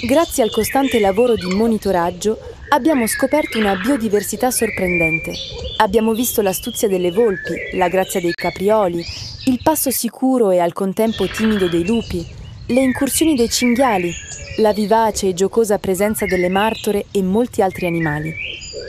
Grazie al costante lavoro di monitoraggio abbiamo scoperto una biodiversità sorprendente. Abbiamo visto l'astuzia delle volpi, la grazia dei caprioli, il passo sicuro e al contempo timido dei lupi, le incursioni dei cinghiali, la vivace e giocosa presenza delle martore e molti altri animali.